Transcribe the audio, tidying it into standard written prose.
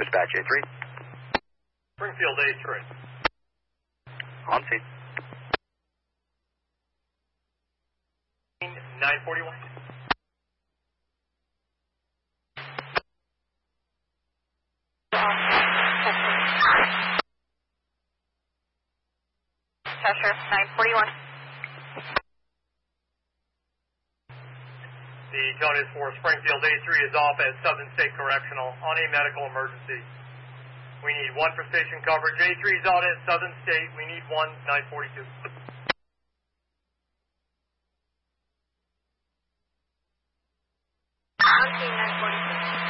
Dispatch A3. Springfield A3. On scene. 941. Cheshire, 941. The tone is for Springfield A3 is off at Southern State Correctional on a medical emergency. We need one for station coverage. A3 is out at Southern State. We need one, 942. On scene, 942.